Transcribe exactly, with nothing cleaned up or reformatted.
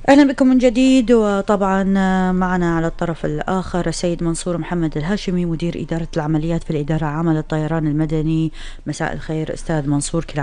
أهلا بكم من جديد. وطبعا معنا على الطرف الآخر السيد منصور محمد الهاشمي، مدير إدارة العمليات في الإدارة العامة للطيران المدني. مساء الخير أستاذ منصور.